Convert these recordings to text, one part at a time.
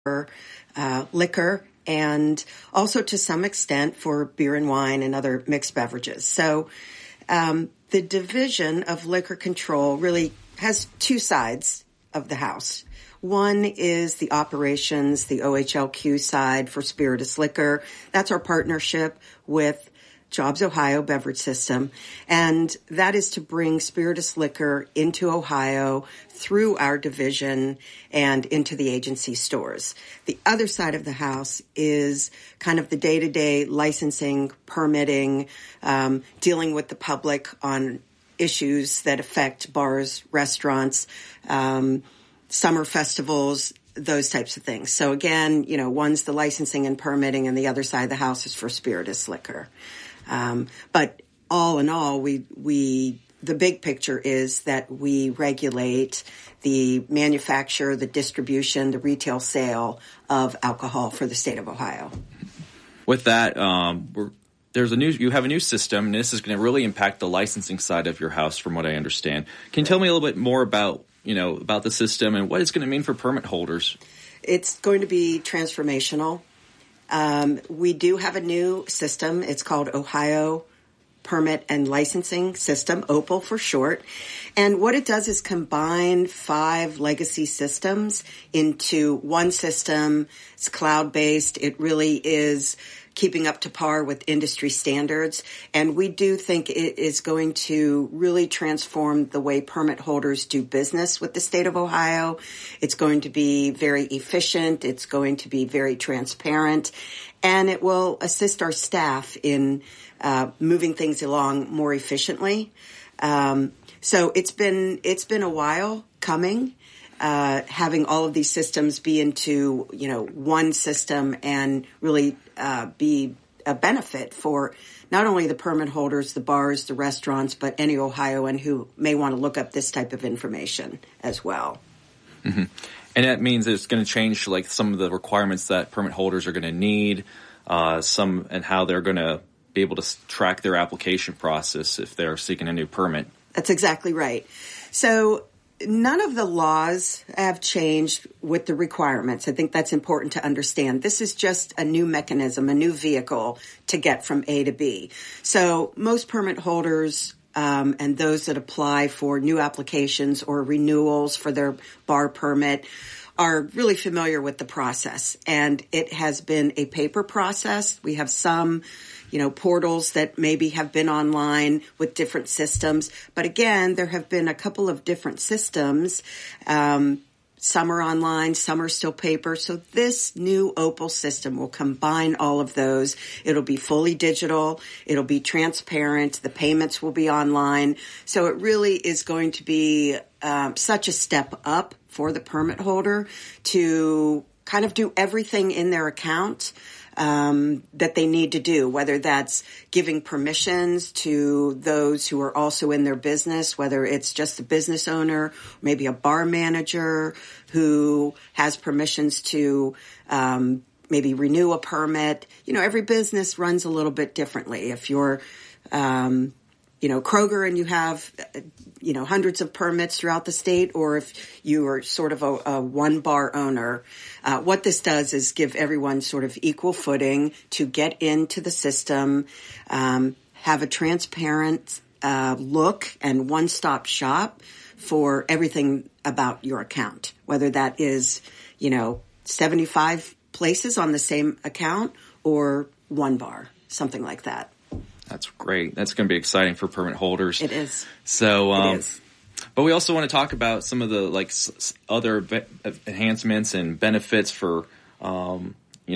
liquor, and also to some extent for beer and wine and other mixed beverages. So the Division of Liquor Control really has two sides of the house. One is the operations, the OHLQ side for spirituous liquor. That's our partnership with Jobs Ohio Beverage System, and that is to bring spirituous liquor into Ohio through our division and into the agency stores. The other side of the house is kind of the day-to-day licensing, permitting, dealing with the public on issues that affect bars, restaurants, summer festivals, those types of things. So again, one's the licensing and permitting, and the other side of the house is for spirituous liquor. But all in all, the big picture is that we regulate the manufacture, the distribution, the retail sale of alcohol for the state of Ohio. With that, you have a new system, and this is going to really impact the licensing side of your house, from what I understand. Can you tell me a little bit more about the system and what it's going to mean for permit holders? It's going to be transformational. We do have a new system. It's called Ohio Permit and Licensing System, OPAL for short. And what it does is combine 5 legacy systems into one system. It's cloud-based. It really is keeping up to par with industry standards. And we do think it is going to really transform the way permit holders do business with the state of Ohio. It's going to be very efficient. It's going to be very transparent. And it will assist our staff in moving things along more efficiently. So it's been a while coming. Having all of these systems be into, one system and really be a benefit for not only the permit holders, the bars, the restaurants, but any Ohioan who may want to look up this type of information as well. Mm-hmm. And that means it's going to change some of the requirements that permit holders are going to need, and how they're going to be able to track their application process if they're seeking a new permit. That's exactly right. So none of the laws have changed with the requirements. I think that's important to understand. This is just a new mechanism, a new vehicle to get from A to B. So most permit holders and those that apply for new applications or renewals for their bar permit are really familiar with the process. And it has been a paper process. We have some portals that maybe have been online with different systems. But again, there have been a couple of different systems. Some are online, some are still paper. So this new OPAL system will combine all of those. It'll be fully digital. It'll be transparent. The payments will be online. So it really is going to be such a step up for the permit holder to kind of do everything in their account that they need to do, whether that's giving permissions to those who are also in their business, whether it's just the business owner, maybe a bar manager who has permissions to maybe renew a permit. Every business runs a little bit differently. If you're Kroger and you have, hundreds of permits throughout the state, or if you are sort of a one bar owner, what this does is give everyone sort of equal footing to get into the system, have a transparent look and one-stop shop for everything about your account, whether that is, 75 places on the same account or one bar, something like that. That's great. That's going to be exciting for permit holders. It is. So, it is. But we also want to talk about some of the other enhancements and benefits for, for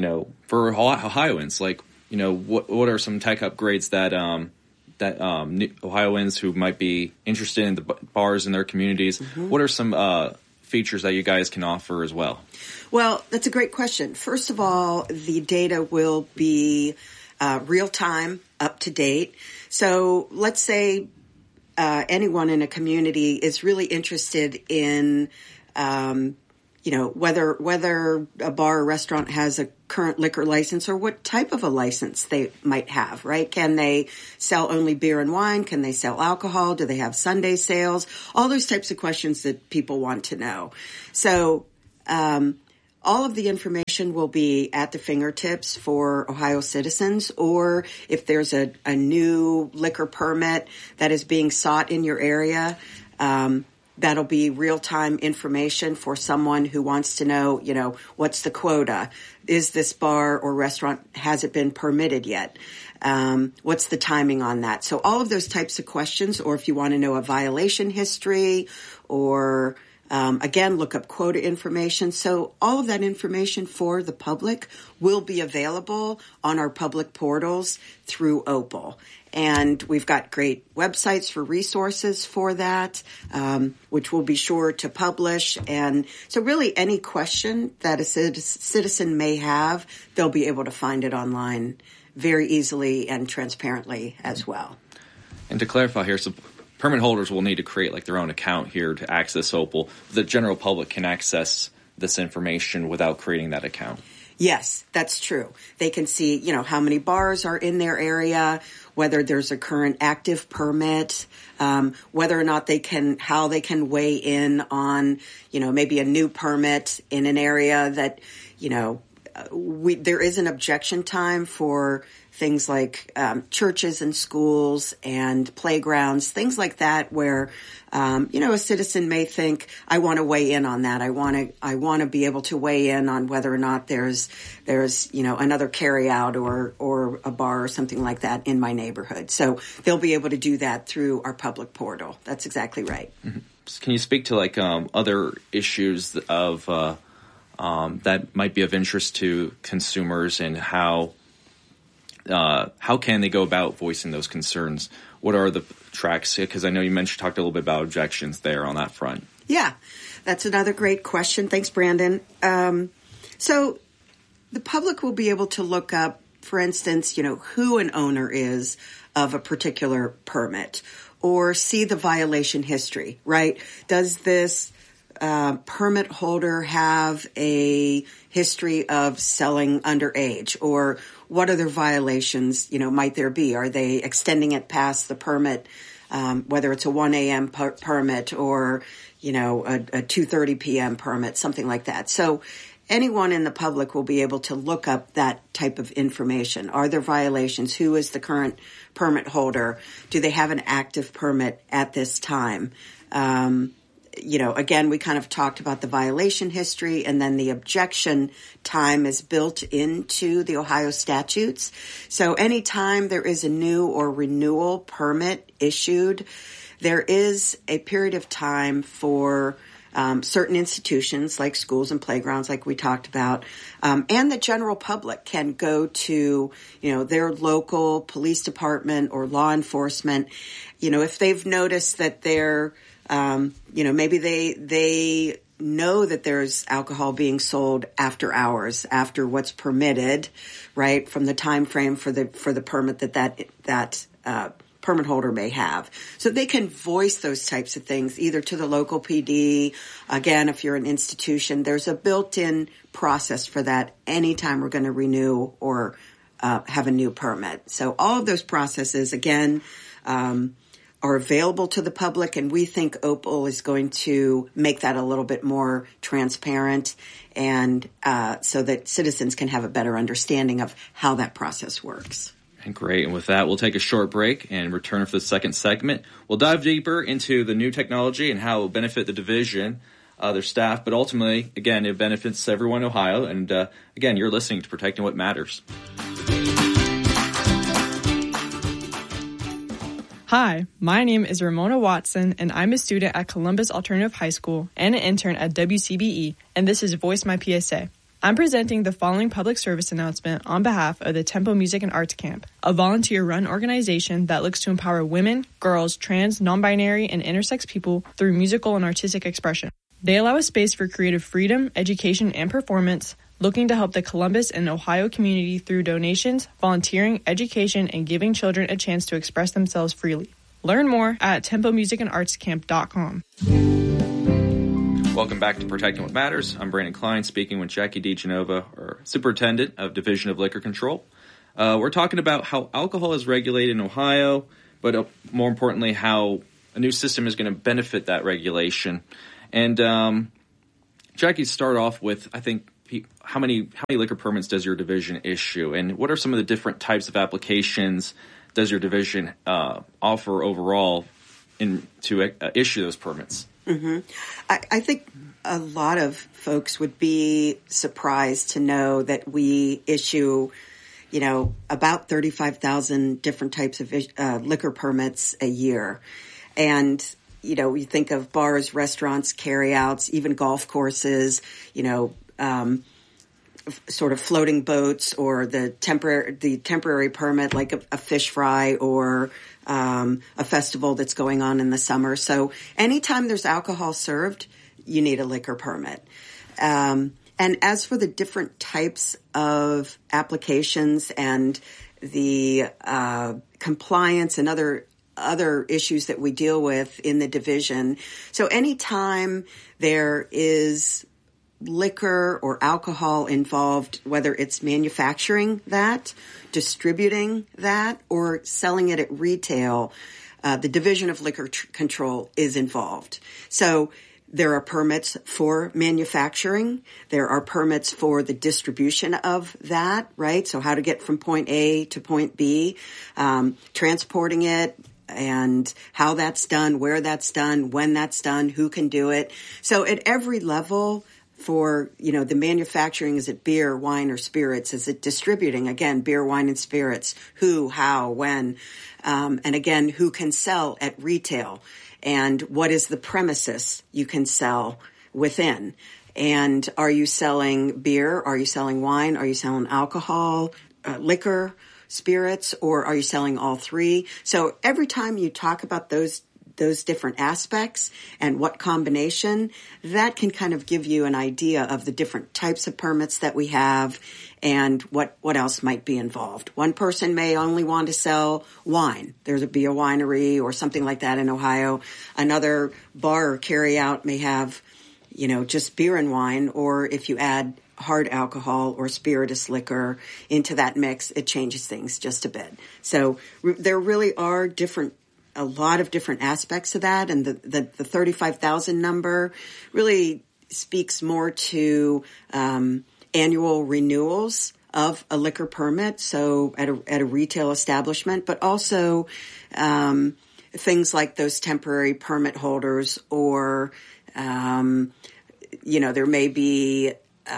Ohioans. What are some tech upgrades that Ohioans who might be interested in the bars in their communities? Mm-hmm. What are some features that you guys can offer as well? Well, that's a great question. First of all, the data will be real time, up to date. So let's say anyone in a community is really interested in, whether a bar or restaurant has a current liquor license or what type of a license they might have, right? Can they sell only beer and wine? Can they sell alcohol? Do they have Sunday sales? All those types of questions that people want to know. So all of the information will be at the fingertips for Ohio citizens, or if there's a new liquor permit that is being sought in your area, that'll be real-time information for someone who wants to know, what's the quota? Is this bar or restaurant, has it been permitted yet? What's the timing on that? So all of those types of questions, or if you want to know a violation history, or again, look up quota information. So all of that information for the public will be available on our public portals through Opal. And we've got great websites for resources for that, which we'll be sure to publish. And so really any question that a citizen may have, they'll be able to find it online very easily and transparently as well. And to clarify here, so permit holders will need to create their own account here to access Opal. The general public can access this information without creating that account. Yes, that's true. They can see, how many bars are in their area, whether there's a current active permit, whether or not how they can weigh in on, maybe a new permit in an area that, there is an objection time for things like churches and schools and playgrounds, things like that, where a citizen may think, I want to weigh in on that. I want to be able to weigh in on whether or not there's another carryout or a bar or something like that in my neighborhood. So they'll be able to do that through our public portal. That's exactly right. Mm-hmm. Can you speak to other issues of that might be of interest to consumers, and how can they go about voicing those concerns? What are the tracks? Because I know you talked a little bit about objections there on that front. Yeah, that's another great question. Thanks, Brandon. So the public will be able to look up, for instance, who an owner is of a particular permit, or see the violation history, right? Does this permit holder have a history of selling underage, or what other violations, might there be? Are they extending it past the permit, whether it's a 1 a.m. permit or, a 2:30 p.m. permit, something like that. So anyone in the public will be able to look up that type of information. Are there violations? Who is the current permit holder? Do they have an active permit at this time? Again, we kind of talked about the violation history, and then the objection time is built into the Ohio statutes. So anytime there is a new or renewal permit issued, there is a period of time for certain institutions like schools and playgrounds, like we talked about, and the general public can go to, their local police department or law enforcement, if they've noticed that they're maybe they know that there's alcohol being sold after hours, after what's permitted, right, from the time frame for the permit that permit holder may have. So they can voice those types of things either to the local PD. Again, if you're an institution, there's a built-in process for that anytime we're going to renew or have a new permit. So all of those processes, again, are available to the public, and we think Opal is going to make that a little bit more transparent, and so that citizens can have a better understanding of how that process works. Great. And with that, we'll take a short break and return for the second segment. We'll dive deeper into the new technology and how it will benefit the division, their staff, but ultimately, again, it benefits everyone in Ohio. And again, you're listening to Protecting What Matters. Hi, my name is Ramona Watson, and I'm a student at Columbus Alternative High School and an intern at WCBE, and this is Voice My PSA. I'm presenting the following public service announcement on behalf of the Tempo Music and Arts Camp, a volunteer-run organization that looks to empower women, girls, trans, non-binary, and intersex people through musical and artistic expression. They allow a space for creative freedom, education, and performance, looking to help the Columbus and Ohio community through donations, volunteering, education, and giving children a chance to express themselves freely. Learn more at tempomusicandartscamp.com. Welcome back to Protecting What Matters. I'm Brandon Klein, speaking with Jackie DeGenova, our Superintendent of Division of Liquor Control. We're talking about how alcohol is regulated in Ohio, but more importantly, how a new system is going to benefit that regulation. And Jackie, start off with, I think, how many liquor permits does your division issue, and what are some of the different types of applications does your division offer overall to issue those permits? Mm-hmm. I think a lot of folks would be surprised to know that we issue, about 35,000 different types of liquor permits a year. And, you think of bars, restaurants, carryouts, even golf courses, sort of floating boats, or the temporary permit like a fish fry, or a festival that's going on in the summer. So anytime there's alcohol served, you need a liquor permit. And as for the different types of applications and the compliance and other issues that we deal with in the division, so anytime there is liquor or alcohol involved, whether it's manufacturing that, distributing that, or selling it at retail, the Division of Liquor Control is involved. So there are permits for manufacturing. There are permits for the distribution of that, right? So how to get from point A to point B, transporting it, and how that's done, where that's done, when that's done, who can do it. So at every level, for, the manufacturing, is it beer, wine, or spirits? Is it distributing? Again, beer, wine, and spirits. Who, how, when? And again, who can sell at retail? And what is the premises you can sell within? And are you selling beer? Are you selling wine? Are you selling alcohol, liquor, spirits, or are you selling all three? So every time you talk about those different aspects and what combination, that can kind of give you an idea of the different types of permits that we have and what else might be involved. One person may only want to sell wine. There's a winery or something like that in Ohio. Another bar or carryout may have, just beer and wine, or if you add hard alcohol or spirituous liquor into that mix, it changes things just a bit. So there really are a lot of different aspects of that, and the 35,000 number really speaks more to annual renewals of a liquor permit, so at a retail establishment, but also things like those temporary permit holders, or there may be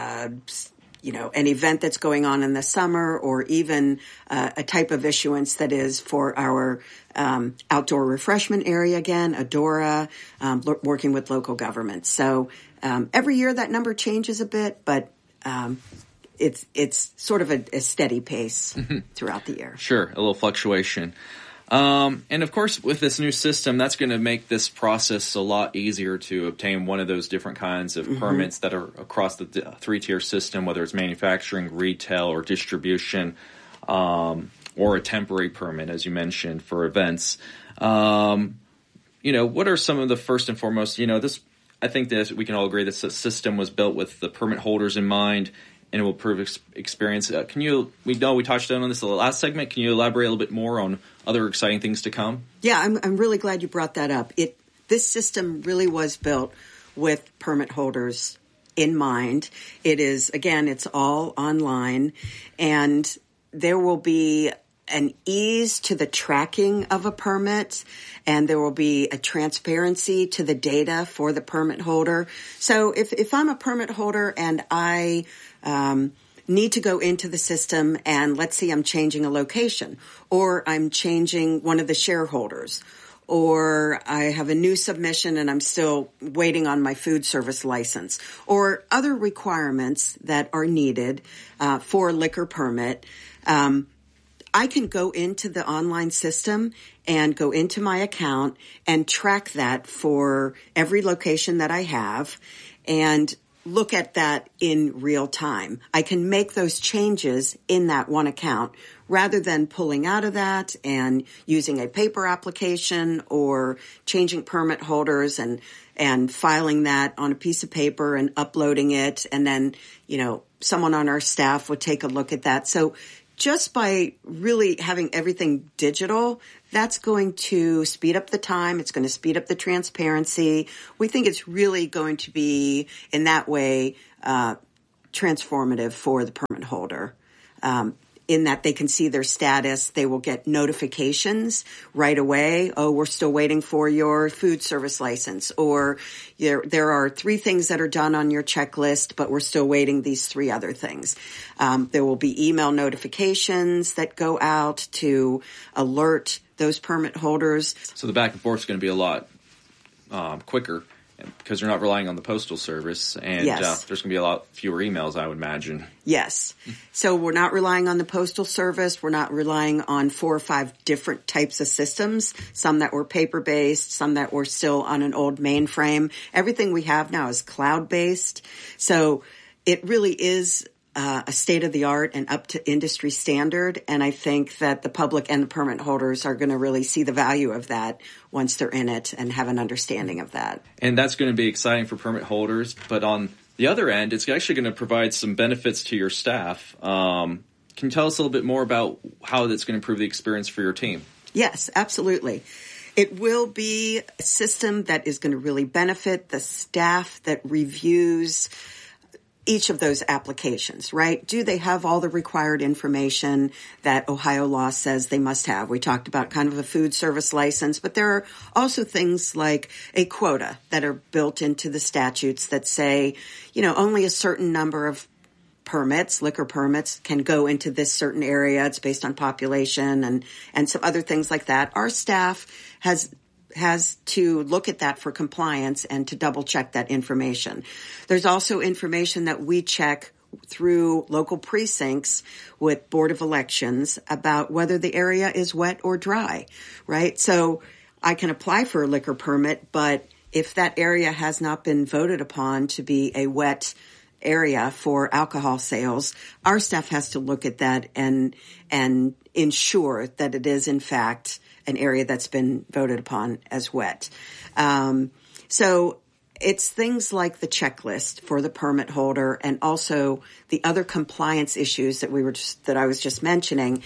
an event that's going on in the summer, or even a type of issuance that is for our outdoor refreshment area, again, ADORA, working with local governments. So every year that number changes a bit, but it's sort of a steady pace throughout the year. Sure, a little fluctuation. And of course, with this new system, that's going to make this process a lot easier to obtain one of those different kinds of permits that are across the three-tier system, whether it's manufacturing, retail, or distribution, or a temporary permit, as you mentioned, for events. What are some of the first and foremost, I think that we can all agree this system was built with the permit holders in mind, and it will improve experience. We know we touched on this in the last segment. Can you elaborate a little bit more on other exciting things to come? Yeah, I'm really glad you brought that up. This system really was built with permit holders in mind. It is, again, it's all online, and there will be an ease to the tracking of a permit, and there will be a transparency to the data for the permit holder. So if I'm a permit holder and I need to go into the system, and let's see, I'm changing a location, or I'm changing one of the shareholders, or I have a new submission and I'm still waiting on my food service license, or other requirements that are needed for a liquor permit, I can go into the online system and go into my account and track that for every location that I have and look at that in real time. I can make those changes in that one account rather than pulling out of that and using a paper application or changing permit holders and filing that on a piece of paper and uploading it. And then, someone on our staff would take a look at that. So just by really having everything digital, that's going to speed up the time. It's going to speed up the transparency. We think it's really going to be, in that way, transformative for the permit holder. In that they can see their status. They will get notifications right away. Oh, we're still waiting for your food service license. Or there are 3 things that are done on your checklist, but we're still waiting these 3 other things. There will be email notifications that go out to alert those permit holders. So the back and forth is going to be a lot quicker, because you're not relying on the postal service, and Yes. There's going to be a lot fewer emails, I would imagine. Yes. So we're not relying on the postal service. We're not relying on 4 or 5 different types of systems, some that were paper-based, some that were still on an old mainframe. Everything we have now is cloud-based. So it really is a state-of-the-art and up to industry standard. And I think that the public and the permit holders are going to really see the value of that once they're in it and have an understanding of that. And that's going to be exciting for permit holders. But on the other end, it's actually going to provide some benefits to your staff. Can you tell us a little bit more about how that's going to improve the experience for your team? Yes, absolutely. It will be a system that is going to really benefit the staff that reviews each of those applications, right? Do they have all the required information that Ohio law says they must have? We talked about kind of a food service license, but there are also things like a quota that are built into the statutes that say, only a certain number of permits, liquor permits, can go into this certain area. It's based on population and some other things like that. Our staff has to look at that for compliance and to double check that information. There's also information that we check through local precincts with Board of Elections about whether the area is wet or dry, right? So I can apply for a liquor permit, but if that area has not been voted upon to be a wet area for alcohol sales, our staff has to look at that and ensure that it is in fact an area that's been voted upon as wet. So it's things like the checklist for the permit holder and also the other compliance issues that I was just mentioning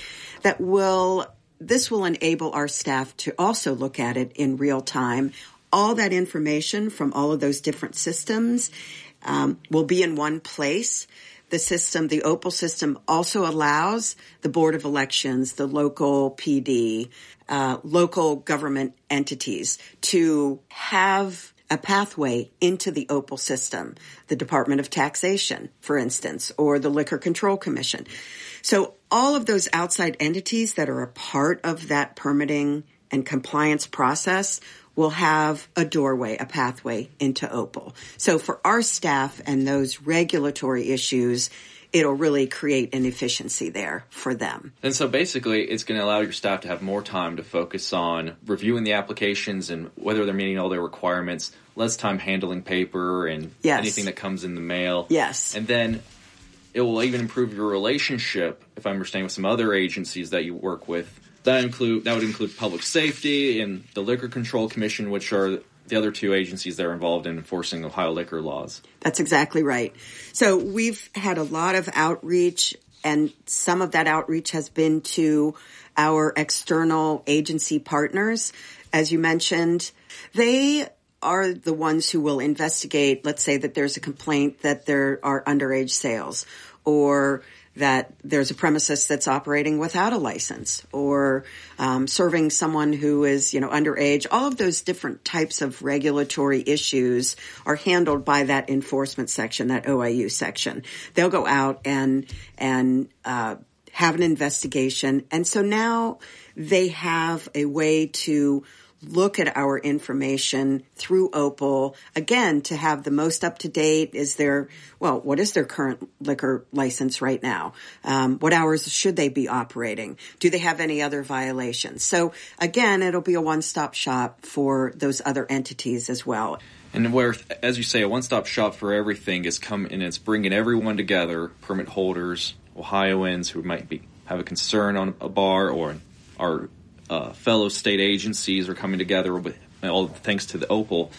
this will enable our staff to also look at it in real time. All that information from all of those different systems will be in one place. The system, the OPAL system, also allows the Board of Elections, the local PD, local government entities to have a pathway into the OPAL system, the Department of Taxation, for instance, or the Liquor Control Commission. So all of those outside entities that are a part of that permitting and compliance process will have a doorway, a pathway into OPAL. So for our staff and those regulatory issues, it'll really create an efficiency there for them. And so basically, it's going to allow your staff to have more time to focus on reviewing the applications and whether they're meeting all their requirements, less time handling paper and anything that comes in the mail. Yes. And then it will even improve your relationship, if I'm understanding, with some other agencies that you work with. That would include Public Safety and the Liquor Control Commission, which are the other 2 agencies that are involved in enforcing Ohio liquor laws. That's exactly right. So we've had a lot of outreach, and some of that outreach has been to our external agency partners. As you mentioned, they are the ones who will investigate, let's say that there's a complaint that there are underage sales, or that there's a premises that's operating without a license, or serving someone who is, underage. All of those different types of regulatory issues are handled by that enforcement section, that OIU section. They'll go out and have an investigation. And so now they have a way to look at our information through OPAL, again, to have the most up-to-date. What is their current liquor license right now? What hours should they be operating? Do they have any other violations? So, again, it'll be a one-stop shop for those other entities as well. And where, as you say, a one-stop shop for everything is it's bringing everyone together, permit holders, Ohioans who might have a concern on a bar, or our fellow state agencies are coming together with all thanks to the OPAL.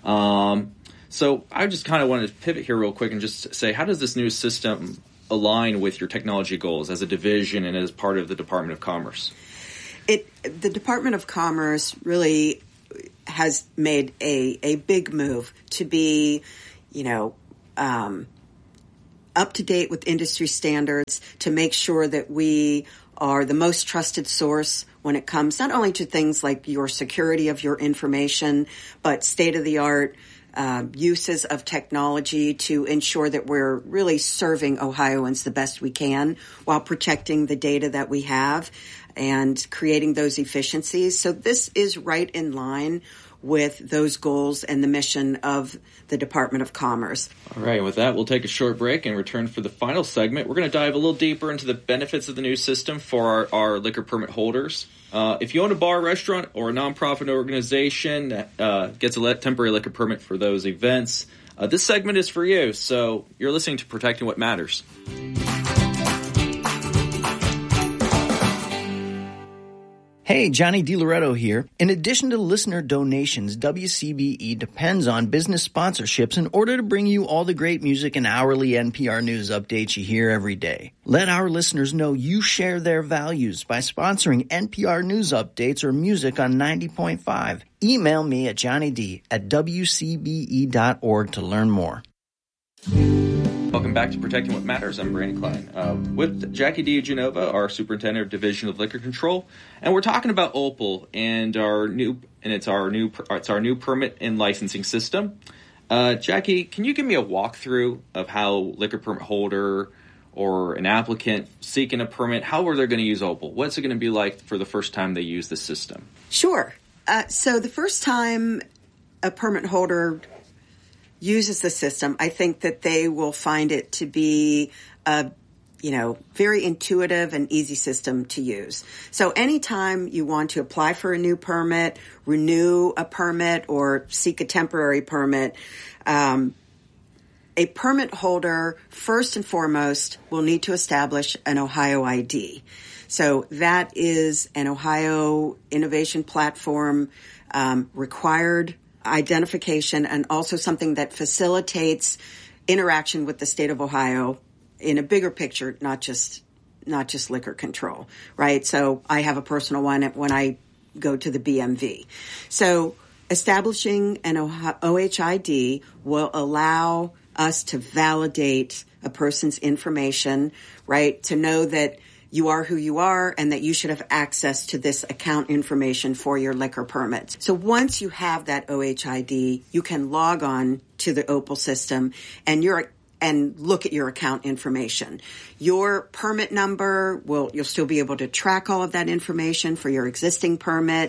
So I just kind of wanted to pivot here real quick and just say, how does this new system align with your technology goals as a division and as part of the Department of Commerce? The Department of Commerce really has made a big move to be, up to date with industry standards to make sure that we are the most trusted source when it comes not only to things like your security of your information, but state-of-the-art uses of technology to ensure that we're really serving Ohioans the best we can while protecting the data that we have and creating those efficiencies. So this is right in line with those goals and the mission of the Department of Commerce. All right, with that, we'll take a short break and return for the final segment. We're going to dive a little deeper into the benefits of the new system for our liquor permit holders. If you own a bar, restaurant, or a nonprofit organization that gets a temporary liquor permit for those events, this segment is for you. So you're listening to Protecting What Matters. Hey, Johnny DiLoretto here. In addition to listener donations, WCBE depends on business sponsorships in order to bring you all the great music and hourly NPR News updates you hear every day. Let our listeners know you share their values by sponsoring NPR News updates or music on 90.5. Email me at johnnyd@wcbe.org to learn more. Welcome back to Protecting What Matters. I'm Brandon Klein with Jackie DiGenova, our Superintendent of Division of Liquor Control, and we're talking about Opal and it's our new permit and licensing system. Jackie, can you give me a walkthrough of how liquor permit holder or an applicant seeking a permit, how are they going to use Opal? What's it going to be like for the first time they use the system? Sure. So the first time a permit holder uses the system, I think that they will find it to be a, very intuitive and easy system to use. So anytime you want to apply for a new permit, renew a permit, or seek a temporary permit, a permit holder, first and foremost, will need to establish an Ohio ID. So that is an Ohio Innovation Platform required identification, and also something that facilitates interaction with the state of Ohio in a bigger picture, not just liquor control, right? So I have a personal one when I go to the BMV. So establishing an OHID will allow us to validate a person's information, right? To know that you are who you are and that you should have access to this account information for your liquor permits. So once you have that OHID, you can log on to the Opal system and look at your account information. Your permit number you'll still be able to track all of that information for your existing permit.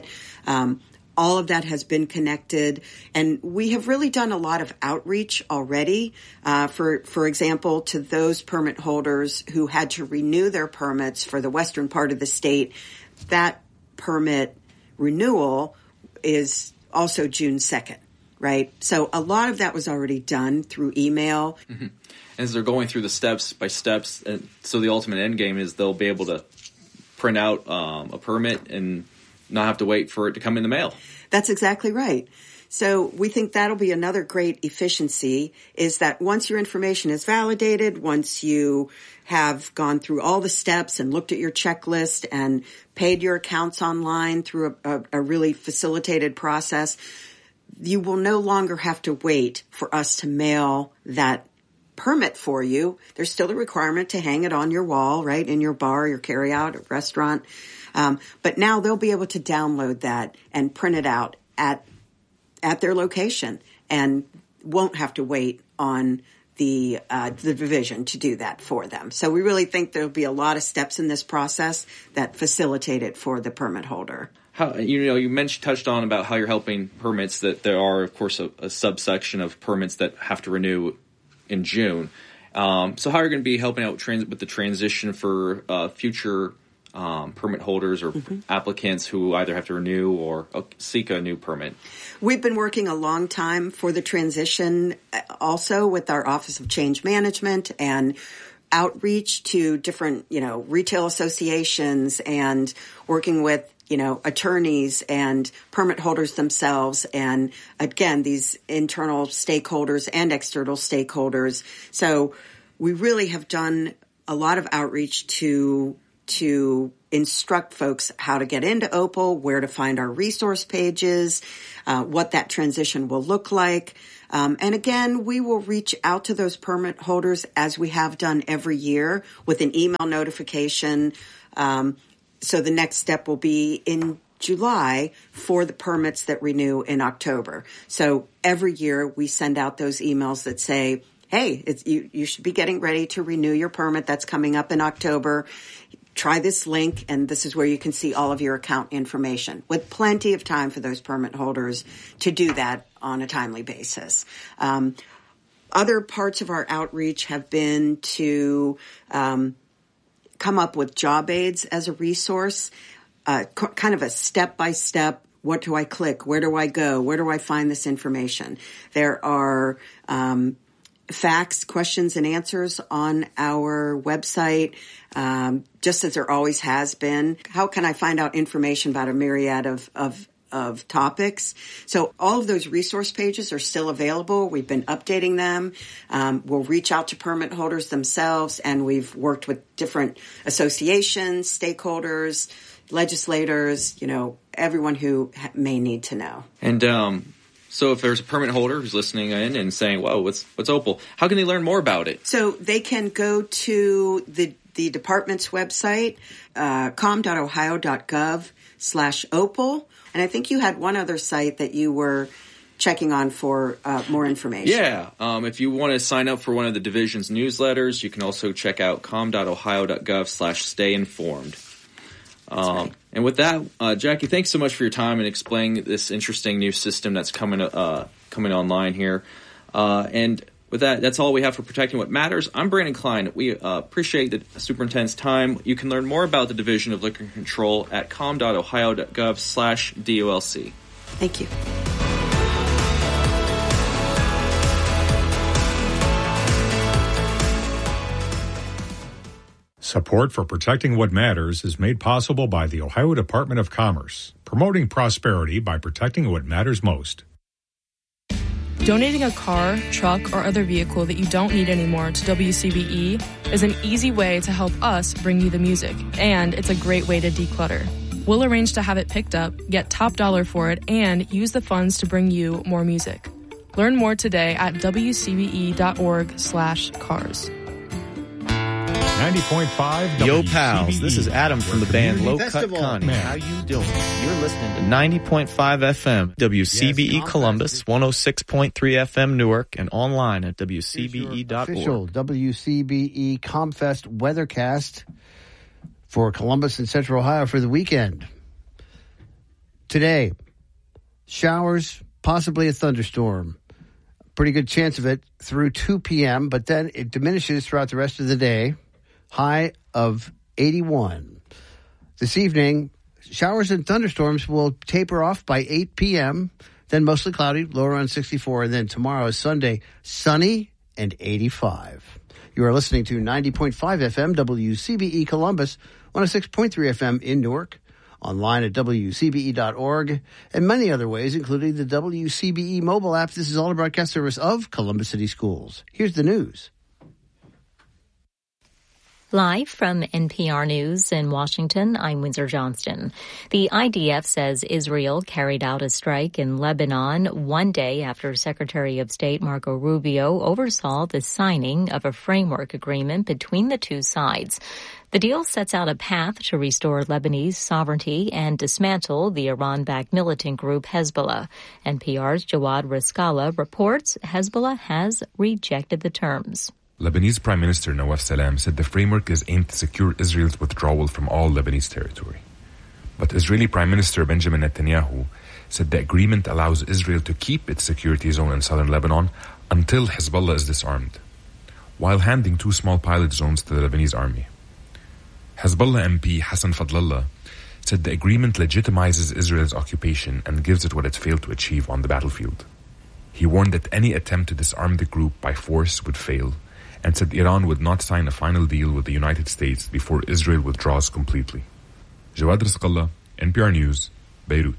All of that has been connected, and we have really done a lot of outreach already. For example, to those permit holders who had to renew their permits for the western part of the state, that permit renewal is also June 2nd, right? So a lot of that was already done through email. Mm-hmm. As they're going through the steps by steps, so the ultimate end game is they'll be able to print out a permit and not have to wait for it to come in the mail. That's exactly right. So we think that'll be another great efficiency, is that once your information is validated, once you have gone through all the steps and looked at your checklist and paid your accounts online through a really facilitated process, you will no longer have to wait for us to mail that permit for you. There's still a requirement to hang it on your wall, right, in your bar, your carryout, or restaurant. But now they'll be able to download that and print it out at their location and won't have to wait on the division to do that for them. So we really think there'll be a lot of steps in this process that facilitate it for the permit holder. How, you touched on about how you're helping permits, that there are, of course, a subsection of permits that have to renew in June. So how are you going to be helping out with the transition for future permit holders or applicants who either have to renew or seek a new permit? We've been working a long time for the transition, also with our Office of Change Management and outreach to different, retail associations, and working with, attorneys and permit holders themselves, and again, these internal stakeholders and external stakeholders. So we really have done a lot of outreach to to instruct folks how to get into Opal, where to find our resource pages, what that transition will look like. And again, we will reach out to those permit holders as we have done every year with an email notification. So the next step will be in July for the permits that renew in October. So every year we send out those emails that say, hey, you should be getting ready to renew your permit. That's coming up in October. Try this link, and this is where you can see all of your account information, with plenty of time for those permit holders to do that on a timely basis. Other parts of our outreach have been to come up with job aids as a resource, kind of a step-by-step, what do I click, where do I go, where do I find this information? There are facts, questions, and answers on our website, just as there always has been. How can I find out information about a myriad of topics? So all of those resource pages are still available. We've been updating them. We'll reach out to permit holders themselves, and we've worked with different associations, stakeholders, legislators, everyone who may need to know. And so if there's a permit holder who's listening in and saying, whoa, what's Opal? How can they learn more about it? So they can go to the department's website, com.ohio.gov/Opal. And I think you had one other site that you were checking on for more information. Yeah. If you want to sign up for one of the division's newsletters, you can also check out com.ohio.gov/stayinformed. Right. And with that, Jackie, thanks so much for your time and explaining this interesting new system that's coming online here. And with that, that's all we have for Protecting What Matters. I'm Brandon Klein. We appreciate the superintendent's time. You can learn more about the Division of Liquor Control at com.ohio.gov/DOLC. Thank you. Support for Protecting What Matters is made possible by the Ohio Department of Commerce, promoting prosperity by protecting what matters most. Donating a car, truck, or other vehicle that you don't need anymore to WCBE is an easy way to help us bring you the music, and it's a great way to declutter. We'll arrange to have it picked up, get top dollar for it, and use the funds to bring you more music. Learn more today at wcbe.org/cars. 90.5 Yo, pals, this is Adam from the band Low Cut Connie. How you doing? You're listening to 90.5 FM, WCBE Columbus, 106.3 FM Newark, and online at WCBE.org. Official WCBE Comfest weathercast for Columbus and Central Ohio for the weekend. Today, showers, possibly a thunderstorm. Pretty good chance of it through 2 p.m., but then it diminishes throughout the rest of the day. High of 81. This evening, showers and thunderstorms will taper off by 8 p.m., then mostly cloudy, low around 64, and then tomorrow is Sunday, sunny and 85. You are listening to 90.5 FM WCBE Columbus, 106.3 FM in Newark, online at WCBE.org, and many other ways, including the WCBE mobile app. This is all a broadcast service of Columbus City Schools. Here's the news. Live from NPR News in Washington, I'm Windsor Johnston. The IDF says Israel carried out a strike in Lebanon one day after Secretary of State Marco Rubio oversaw the signing of a framework agreement between the two sides. The deal sets out a path to restore Lebanese sovereignty and dismantle the Iran-backed militant group Hezbollah. NPR's Jawad Riskala reports Hezbollah has rejected the terms. Lebanese Prime Minister Nawaf Salam said the framework is aimed to secure Israel's withdrawal from all Lebanese territory. But Israeli Prime Minister Benjamin Netanyahu said the agreement allows Israel to keep its security zone in southern Lebanon until Hezbollah is disarmed, while handing 2 small pilot zones to the Lebanese army. Hezbollah MP Hassan Fadlallah said the agreement legitimizes Israel's occupation and gives it what it failed to achieve on the battlefield. He warned that any attempt to disarm the group by force would fail, and said Iran would not sign a final deal with the United States before Israel withdraws completely. Jawad Rizqallah, NPR News, Beirut.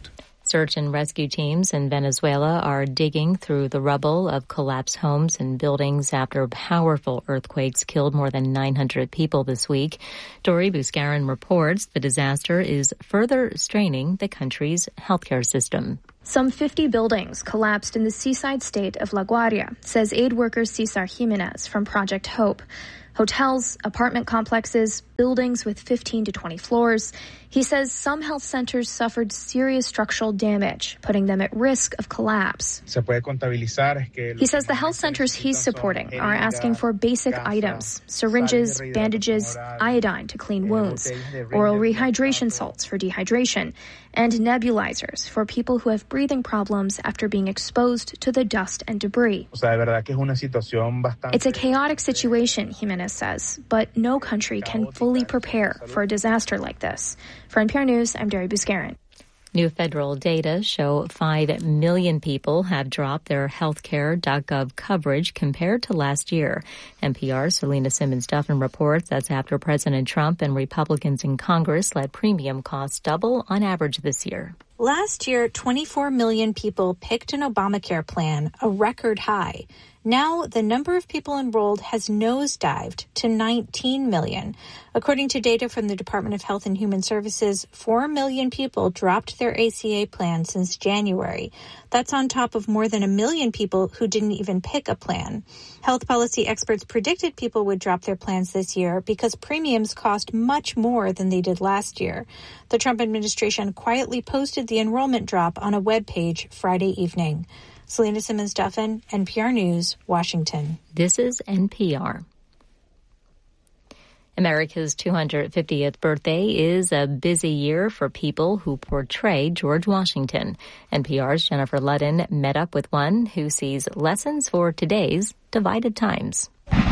Search and rescue teams in Venezuela are digging through the rubble of collapsed homes and buildings after powerful earthquakes killed more than 900 people this week. Dori Buscarin reports the disaster is further straining the country's healthcare system. Some 50 buildings collapsed in the seaside state of La Guaria, says aid worker Cesar Jimenez from Project Hope. Hotels, apartment complexes, buildings with 15 to 20 floors. He says some health centers suffered serious structural damage, putting them at risk of collapse. He says the health centers he's supporting are asking for basic items: syringes, bandages, iodine to clean wounds, oral rehydration salts for dehydration, and nebulizers for people who have breathing problems after being exposed to the dust and debris. It's a chaotic situation, Jimenez says, but no country can fully prepare for a disaster like this. For NPR News, I'm Dori Buscarin. New federal data show 5 million people have dropped their healthcare.gov coverage compared to last year. NPR's Selena Simmons-Duffin reports that's after President Trump and Republicans in Congress let premium costs double on average this year. Last year, 24 million people picked an Obamacare plan, a record high. Now, the number of people enrolled has nosedived to 19 million. According to data from the Department of Health and Human Services, 4 million people dropped their ACA plan since January. That's on top of more than 1 million people who didn't even pick a plan. Health policy experts predicted people would drop their plans this year because premiums cost much more than they did last year. The Trump administration quietly posted the enrollment drop on a webpage Friday evening. Selena Simmons-Duffin, NPR News, Washington. This is NPR. America's 250th birthday is a busy year for people who portray George Washington. NPR's Jennifer Ludden met up with one who sees lessons for today's divided times.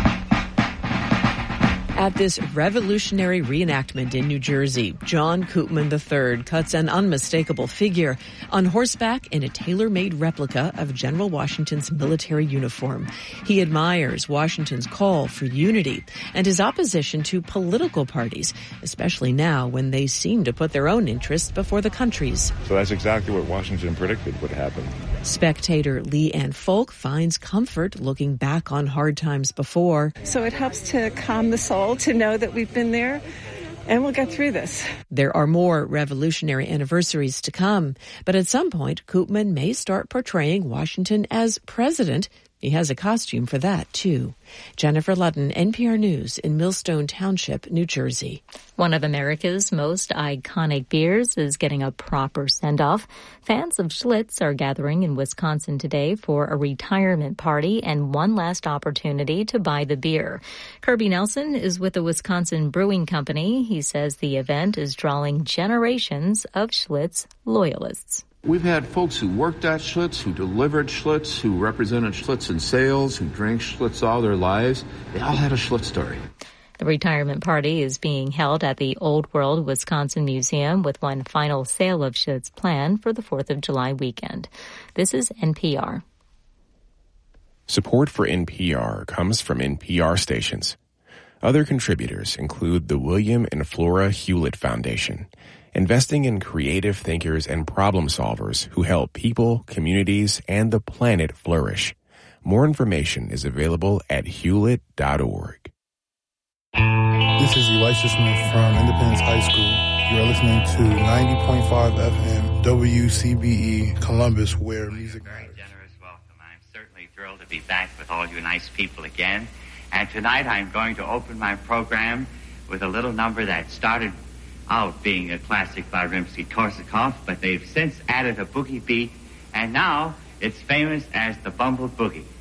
At this revolutionary reenactment in New Jersey, John Koopman III cuts an unmistakable figure on horseback in a tailor-made replica of General Washington's military uniform. He admires Washington's call for unity and his opposition to political parties, especially now when they seem to put their own interests before the country's. So that's exactly what Washington predicted would happen. Spectator Lee Ann Folk finds comfort looking back on hard times before. So it helps to calm the soul to know that we've been there and we'll get through this. There are more revolutionary anniversaries to come, but at some point, Koopman may start portraying Washington as president. He has a costume for that, too. Jennifer Ludden, NPR News in Millstone Township, New Jersey. One of America's most iconic beers is getting a proper send-off. Fans of Schlitz are gathering in Wisconsin today for a retirement party and one last opportunity to buy the beer. Kirby Nelson is with the Wisconsin Brewing Company. He says the event is drawing generations of Schlitz loyalists. We've had folks who worked at Schlitz, who delivered Schlitz, who represented Schlitz in sales, who drank Schlitz all their lives. They all had a Schlitz story. The retirement party is being held at the Old World Wisconsin Museum with one final sale of Schlitz planned for the 4th of July weekend. This is NPR. Support for NPR comes from NPR stations. Other contributors include the William and Flora Hewlett Foundation, investing in creative thinkers and problem solvers who help people, communities, and the planet flourish. More information is available at hewlett.org. This is Elisha Smith from Independence High School. You are listening to 90.5 FM WCBE Columbus, where music matters. Very generous welcome. I'm certainly thrilled to be back with all you nice people again. And tonight I'm going to open my program with a little number that started out being a classic by Rimsky-Korsakov, but they've since added a boogie beat, and now it's famous as the Bumble Boogie.